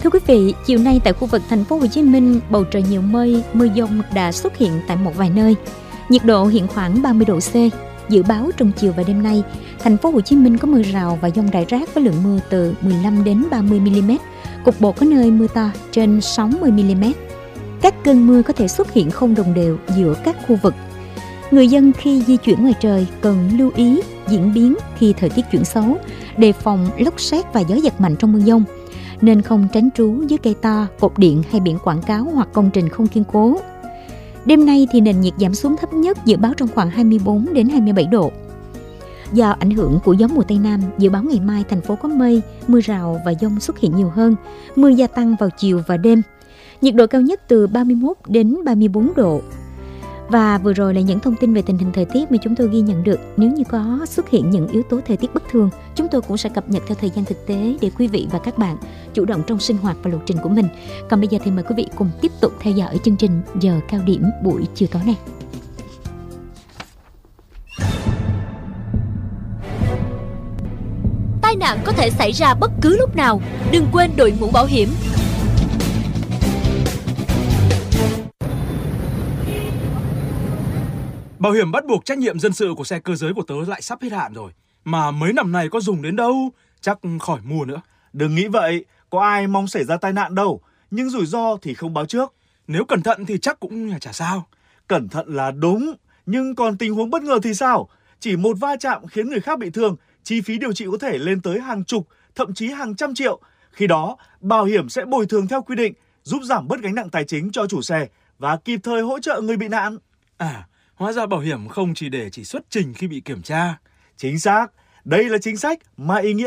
Thưa quý vị, chiều nay tại khu vực thành phố Hồ Chí Minh, bầu trời nhiều mây, mưa dông đã xuất hiện tại một vài nơi. Nhiệt độ hiện khoảng 30 độ C. Dự báo trong chiều và đêm nay, thành phố Hồ Chí Minh có mưa rào và dông rải rác với lượng mưa từ 15 đến 30 mm, cục bộ có nơi mưa to trên 60 mm. Các cơn mưa có thể xuất hiện không đồng đều giữa các khu vực. Người dân khi di chuyển ngoài trời cần lưu ý diễn biến khi thời tiết chuyển xấu, đề phòng lốc sét và gió giật mạnh trong mưa dông, nên không tránh trú dưới cây to, cột điện hay biển quảng cáo hoặc công trình không kiên cố. Đêm nay thì nền nhiệt giảm xuống thấp nhất, dự báo trong khoảng 24 đến 27 độ. Do ảnh hưởng của gió mùa Tây Nam, dự báo ngày mai thành phố có mây, mưa rào và dông xuất hiện nhiều hơn, mưa gia tăng vào chiều và đêm. Nhiệt độ cao nhất từ 31 đến 34 độ. Và vừa rồi là những thông tin về tình hình thời tiết mà chúng tôi ghi nhận được. Nếu như có xuất hiện những yếu tố thời tiết bất thường, chúng tôi cũng sẽ cập nhật theo thời gian thực tế để quý vị và các bạn chủ động trong sinh hoạt và lộ trình của mình. Còn bây giờ thì mời quý vị cùng tiếp tục theo dõi chương trình Giờ Cao Điểm buổi chiều tối nay. Tai nạn có thể xảy ra bất cứ lúc nào, đừng quên đội mũ bảo hiểm. Bảo hiểm bắt buộc trách nhiệm dân sự của xe cơ giới của tớ lại sắp hết hạn rồi. Mà mấy năm này có dùng đến đâu, chắc khỏi mua nữa. Đừng nghĩ vậy, có ai mong xảy ra tai nạn đâu. Nhưng rủi ro thì không báo trước. Nếu cẩn thận thì chắc cũng chả sao. Cẩn thận là đúng, nhưng còn tình huống bất ngờ thì sao? Chỉ một va chạm khiến người khác bị thương, chi phí điều trị có thể lên tới hàng chục, thậm chí hàng trăm triệu. Khi đó, bảo hiểm sẽ bồi thường theo quy định, giúp giảm bớt gánh nặng tài chính cho chủ xe và kịp thời hỗ trợ người bị nạn. Hóa ra bảo hiểm không chỉ để xuất trình khi bị kiểm tra. Chính xác, đây là chính sách mà ý nghĩa